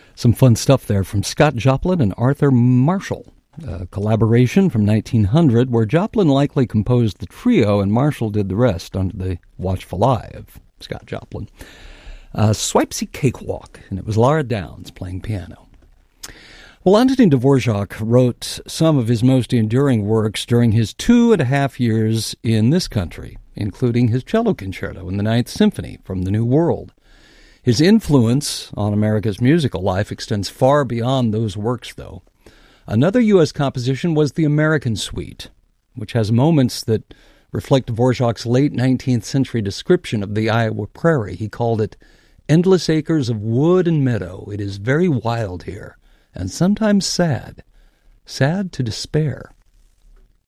Some fun stuff there from Scott Joplin and Arthur Marshall. A collaboration from 1900 where Joplin likely composed the trio and Marshall did the rest under the watchful eye of Scott Joplin. Swipesy Cakewalk, and it was Laura Downs playing piano. Well, Antonin Dvorak wrote some of his most enduring works during his 2.5 years in this country, including his cello concerto in the Ninth Symphony from the New World. His influence on America's musical life extends far beyond those works, though. Another U.S. composition was the American Suite, which has moments that reflect Dvorak's late 19th century description of the Iowa prairie. He called it endless acres of wood and meadow. It is very wild here, and sometimes sad to despair.